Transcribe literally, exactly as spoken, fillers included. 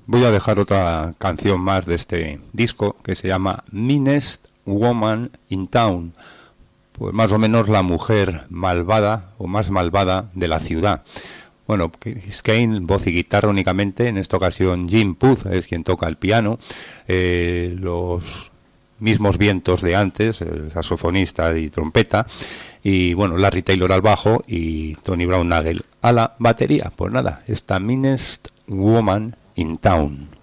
voy a dejar otra canción más de este disco que se llama Meanest Woman in Town, pues más o menos la mujer malvada o más malvada de la ciudad. Bueno, Skane, voz y guitarra únicamente, en esta ocasión Jim Puth es quien toca el piano, eh, los mismos vientos de antes, el saxofonista y trompeta, y bueno, Larry Taylor al bajo y Tony Brown Nagel a la batería. Pues nada, esta Meanest Woman in Town.